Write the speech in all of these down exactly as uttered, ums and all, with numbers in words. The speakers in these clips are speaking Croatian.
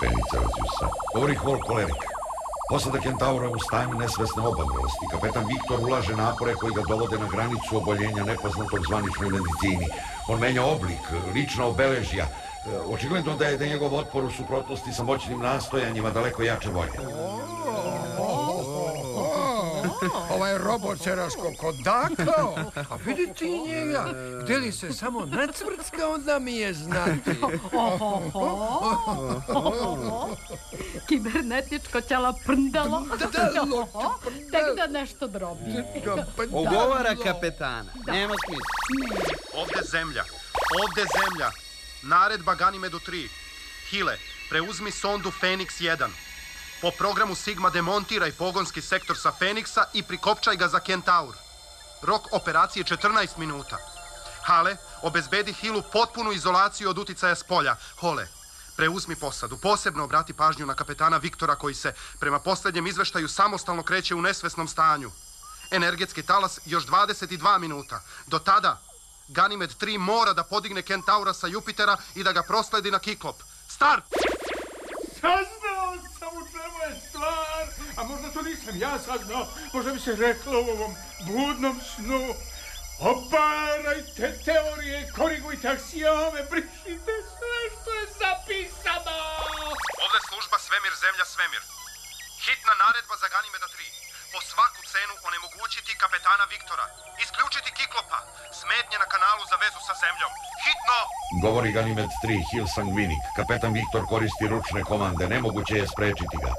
stepenica Razjusa. Govori Hol Kolerik. Posada Kentaura u stanju nesvesne obavljenosti. Kapetan Viktor ulaže napore koji ga dovode na granicu oboljenja nepoznatog zvaničnoj medicini. On menja oblik, lična obeležja. Očigledno da je da njegov otpor u suprotnosti sa moćnim nastojanjima daleko jače volje. Ovaj robot se raskokodakao. A vidi ti njega. Gdje li se samo nacvrcka, onda mi je znati. Kibernetičko ćela prndalo. Tek da nešto drobi. Ugovara kapetana. Nema smisla. Ovde zemlja. Ovde zemlja. Naredba Ganimedu tri. Hile, preuzmi sondu Fenix jedan. Po programu Sigma demontiraj pogonski sektor sa Feniksa i prikopčaj ga za Kentaur. Rok operacije četrnaest minuta. Hale, obezbedi Hilu potpunu izolaciju od uticaja s polja. Hole, preuzmi posadu. Posebno obrati pažnju na kapetana Viktora koji se, prema posljednjem izveštaju, samostalno kreće u nesvesnom stanju. Energetski talas još dvadeset dva minuta. Do tada Ganymed tri mora da podigne Kentaura sa Jupitera i da ga prosledi na Kiklop. Start! Saznao sam u čemu je stvar, a možda to nisam ja saznao, možda bi se reklo u ovom budnom snu. Obarajte teorije, korigujte aksiome, brišite sve što je zapisano. Ovdje služba Svemir, Zemlja, Svemir. Hitna naredba za Ganimeda tri. Po svaku cenu onemogućiti kapetana Viktora. Isključiti Kiklopa. Smetnje na kanalu za vezu sa zemljom. Hitno! Govori Ganymed tri, Hil Sangvinik. Kapetan Viktor koristi ručne komande. Nemoguće je sprečiti ga.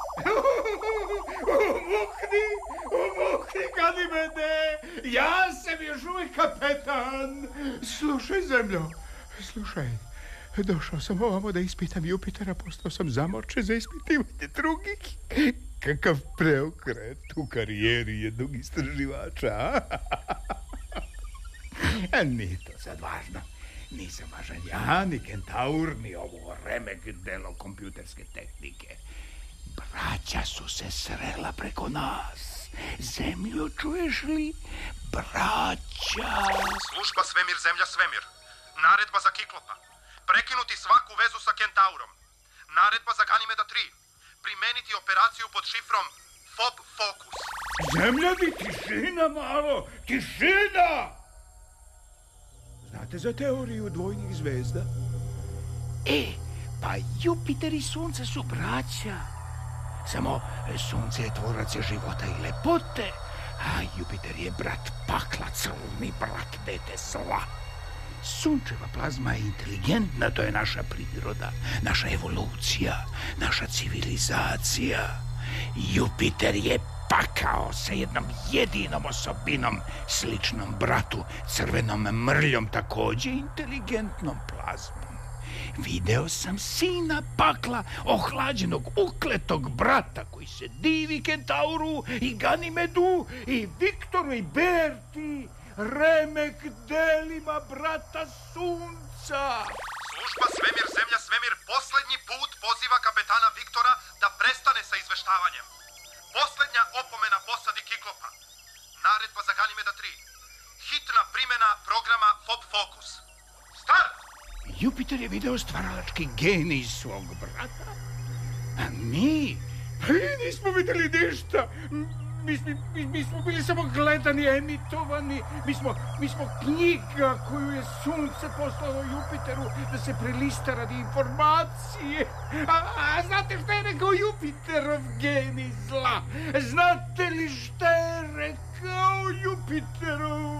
Umukni, umukni, Ganimede! Ja sam još uvijek kapetan! Slušaj, zemljo, slušaj. Došao sam ovamo da ispitam Jupitera, postao sam zamorčen za ispitivanje drugih. Kakav preokret u karijeri jednog istraživača. Nije to sad važno. Nisam važan ja, ni Kentaur, ni ovo remek delo kompjuterske tehnike. Braća su se srela preko nas. Zemljo, čuješ li? Braća. Služba Svemir, Zemlja, Svemir. Naredba za Kiklopa. Prekinuti svaku vezu sa Kentaurom. Naredba za Ganimeda tri. Primeniti operaciju pod šifrom F O B Focus. Zemlja mi, tišina malo, tišina! Znate za teoriju dvojnih zvezda? E, pa Jupiter i Sunce su braća. Samo Sunce je tvorac života i lepote, a Jupiter je brat pakla, crni brat dete zla. Sunčeva plazma je inteligentna, to je naša priroda, naša evolucija, naša civilizacija. Jupiter je pakao sa jednom jedinom osobinom, sličnom bratu, crvenom mrljom, također inteligentnom plazmom. Video sam sina pakla, ohlađenog, ukletog brata koji se divi Kentauru i Ganimedu i Viktoru i Berti, remek delima brata Sunca. Služba Svemir, Zemlja, Svemir posljednji put poziva kapetana Viktora da prestane sa izveštavanjem. Posljednja opomena posadi Kiklopa. Naredba za Ganimeda tri. Hitna primjena programa F O B Focus. Start! Jupiter je video stvaralački genij svog brata, a mi, mi nismo vidjeli ništa. Mi, mi, mi, mi smo bili samo gledani, emitovani. Mi smo, mi smo knjiga koju je Sunce poslalo Jupiteru da se prelista radi informacije. A, a znate šta je rekao Jupiterov genij zla? Znate li šta je rekao Jupiterov